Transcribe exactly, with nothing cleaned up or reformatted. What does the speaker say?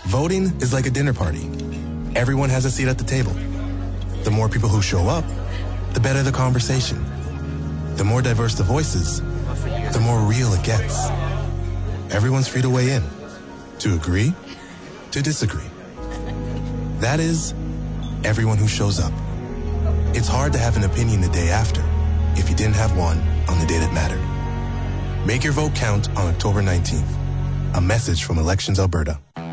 Voting is like a dinner party. Everyone has a seat at the table. The more people who show up, the better the conversation. The more diverse the voices, the more real it gets. Everyone's free to weigh in, to agree, to disagree. That is, everyone who shows up. It's hard to have an opinion the day after if you didn't have one on the day that mattered. Make your vote count on October nineteenth. A message from Elections Alberta.